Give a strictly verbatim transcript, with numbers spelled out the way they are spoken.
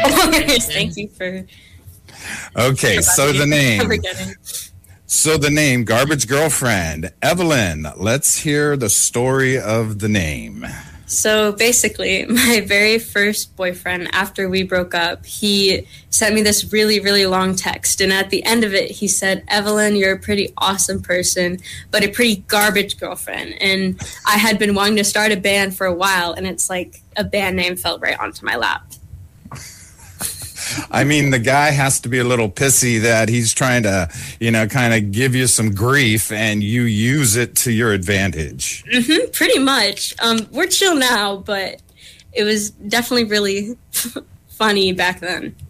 Thank you for. Okay, so the name. So the name, Garbage Girlfriend. Evelyn, let's hear the story of the name. So basically, my very first boyfriend, after we broke up, he sent me this really, really long text. And at the end of it, he said, Evelyn, you're a pretty awesome person, but a pretty garbage girlfriend. And I had been wanting to start a band for a while, and it's like a band name fell right onto my lap. I mean, the guy has to be a little pissy that he's trying to, you know, kind of give you some grief and you use it to your advantage. Mm-hmm, pretty much. Um, we're chill now, but it was definitely really funny back then.